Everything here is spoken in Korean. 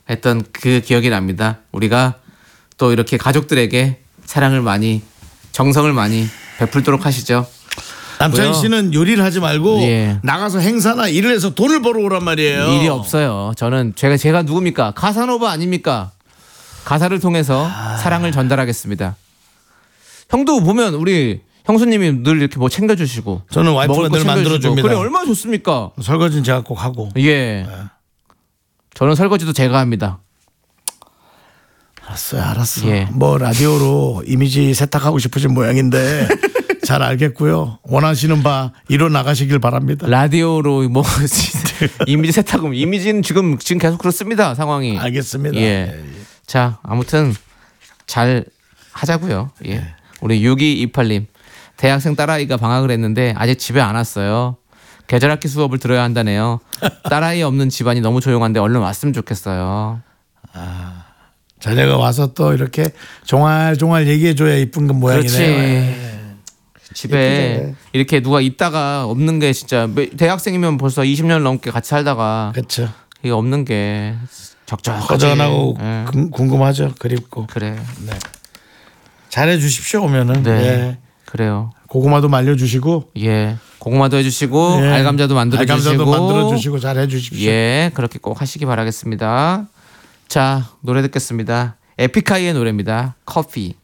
했던 그 기억이 납니다. 우리가 또 이렇게 가족들에게 사랑을 많이 정성을 많이 베풀도록 하시죠. 남창희 씨는 요리를 하지 말고 예. 나가서 행사나 일을 해서 돈을 벌어 오란 말이에요. 일이 없어요. 저는 제가 누굽니까? 가사노바 아닙니까? 가사를 통해서 사랑을 전달하겠습니다. 형도 보면 우리 형수님이 늘 이렇게 뭐 챙겨주시고 저는 와이프가 늘 만들어줍니다. 그래 얼마나 좋습니까? 설거지는 제가 꼭 하고. 예. 저는 설거지도 제가 합니다. 알았어. 예. 뭐 라디오로 이미지 세탁하고 싶으신 모양인데 잘 알겠고요. 원하시는 바 이뤄 나가시길 바랍니다. 라디오로 뭐 이미지 세탁은 이미지는 지금 계속 그렇습니다. 상황이. 알겠습니다. 예. 자 아무튼 잘 하자고요. 예. 우리 6228님 대학생 딸아이가 방학을 했는데 아직 집에 안 왔어요. 계절학기 수업을 들어야 한다네요. 딸아이 없는 집안이 너무 조용한데 얼른 왔으면 좋겠어요. 자녀가 와서 또 이렇게 종알종알 얘기해줘야 이쁜 건 모양이네요. 그렇지. 집에 예쁘죠. 이렇게 누가 있다가 없는 게 진짜 대학생이면 벌써 20년 넘게 같이 살다가 그렇죠. 이게 없는 게 적적하지. 허전하고 예. 궁금하죠. 그립고. 그래. 잘해 주십시오 오면은. 네. 예. 그래요. 고구마도 말려주시고. 예. 고구마도 해주시고 예. 알감자도 만들어주시고. 알감자도 만들어주시고 잘해 주십시오. 예. 그렇게 꼭 하시기 바라겠습니다. 자 노래 듣겠습니다. 에픽하이의 노래입니다. 커피.